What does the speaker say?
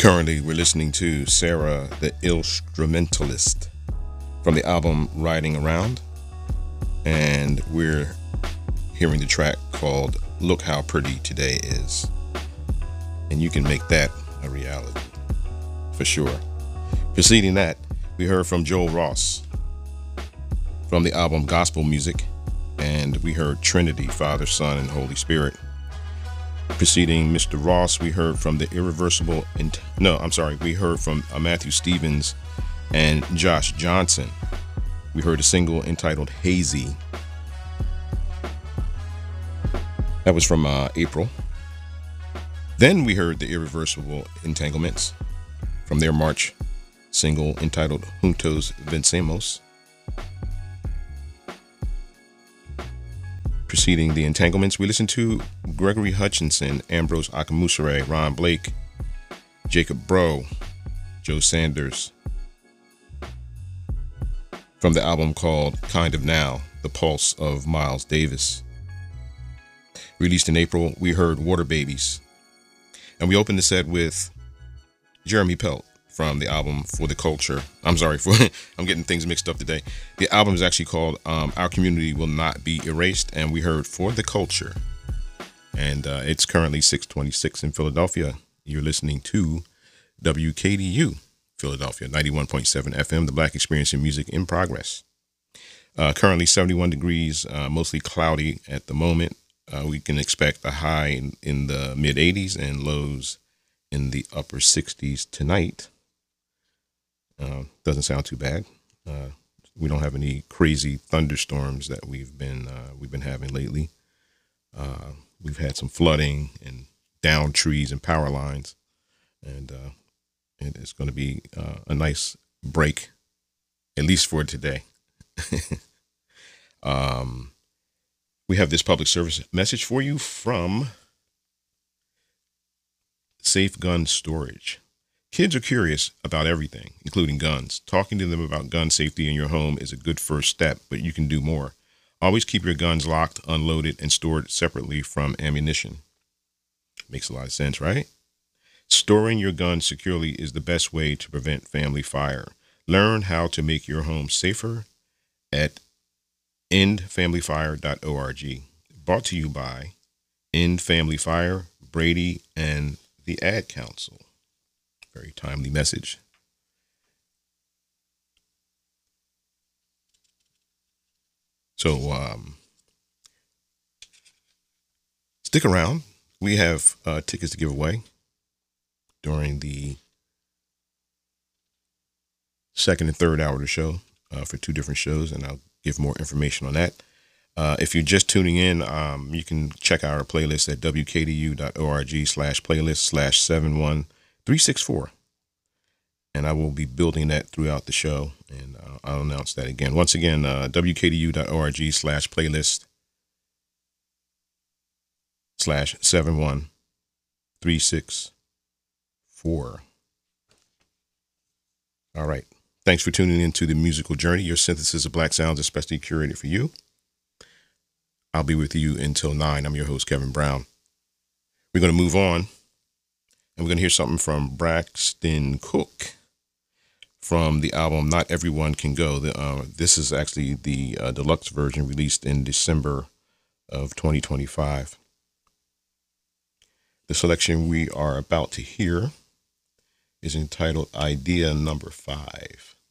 Currently, we're listening to Sarah the Instrumentalist from the album Riding Around, and we're hearing the track called Look How Pretty Today Is. And you can make that a reality, for sure. Preceding that, we heard from Joel Ross from the album Gospel Music, and we heard Trinity, Father, Son, and Holy Spirit. Preceding Mr. Ross, we heard from the we heard from Matthew Stevens and Josh Johnson. We heard a single entitled Hazy. That was from April. Then we heard the Irreversible Entanglements from their March single entitled Juntos Vencemos. Preceding the Entanglements, we listened to Gregory Hutchinson, Ambrose Akamusere, Ron Blake, Jacob Bro, Joe Sanders, from the album called Kind of Now, The Pulse of Miles Davis. Released in April, we heard Water Babies. And we opened the set with Jeremy Pelt from the album For the Culture. I'm getting things mixed up today. The album is actually called Our Community Will Not Be Erased, and we heard For the Culture. And it's currently 6:26 in Philadelphia. You're listening to WKDU Philadelphia, 91.7 FM, the Black Experience in Music in Progress. Currently 71 degrees, mostly cloudy at the moment. We can expect a high in the mid 80s and lows in the upper 60s tonight. Doesn't sound too bad. We don't have any crazy thunderstorms that we've been having lately. We've had some flooding and downed trees and power lines, and it's going to be a nice break, at least for today. We have this public service message for you from Safe Gun Storage. Kids are curious about everything, including guns. Talking to them about gun safety in your home is a good first step, but you can do more. Always keep your guns locked, unloaded, and stored separately from ammunition. Makes a lot of sense, right? Storing your guns securely is the best way to prevent family fire. Learn how to make your home safer at endfamilyfire.org. Brought to you by End Family Fire, Brady, and the Ad Council. Very timely message. So stick around. We have tickets to give away during the second and third hour of the show for two different shows, and I'll give more information on that. If you're just tuning in, you can check out our playlist at wkdu.org/playlist/71364. And I will be building that throughout the show, and I'll announce that again. Once again, wkdu.org/playlist/71364. All right. Thanks for tuning in to The Musical Journey, your synthesis of black sounds, especially curated for you. I'll be with you until 9. I'm your host, Kevin Brown. We're going to move on, and we're going to hear something from Braxton Cook from the album Not Everyone Can Go. This is actually the deluxe version released in December of 2025. The selection we are about to hear is entitled Idea Number 5.